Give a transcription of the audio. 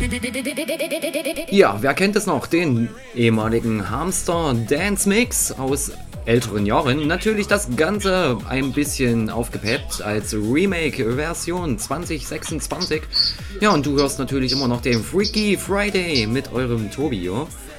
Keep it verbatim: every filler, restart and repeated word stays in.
Ja, wer kennt es noch? Den ehemaligen Hamster Dance Mix aus älteren Jahren. Natürlich das Ganze ein bisschen aufgepeppt als Remake-Version zwanzig sechsundzwanzig. Ja, und du hörst natürlich immer noch den Freaky Friday mit eurem Tobi, ja?